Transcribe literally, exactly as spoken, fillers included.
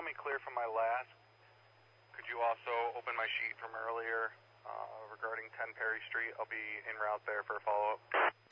me clear from my last. Could you also open my sheet from earlier uh, regarding ten Perry Street? I'll be en route there for a follow-up.